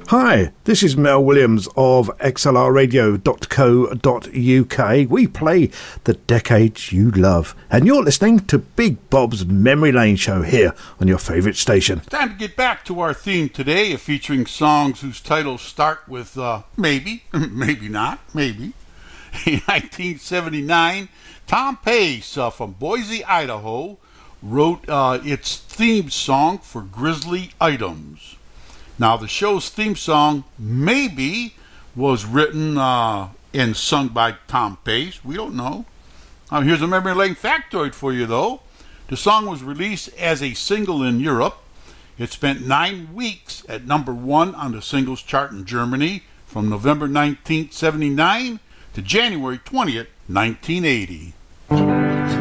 Hi, this is Mel Williams of xlrradio.co.uk. We play the decades you love, and you're listening to Big Bob's Memory Lane show here on your favourite station. Time to get back to our theme today, featuring songs whose titles start with maybe, maybe not, maybe. In 1979, Tom Pace from Boise, Idaho, wrote its theme song for Grizzly Items. Now, the show's theme song, Maybe, was written and sung by Tom Pace. We don't know. Here's a memory lane factoid for you, though. The song was released as a single in Europe. It spent 9 weeks at number 1 on the singles chart in Germany from November 1979 to January 20th, 1980.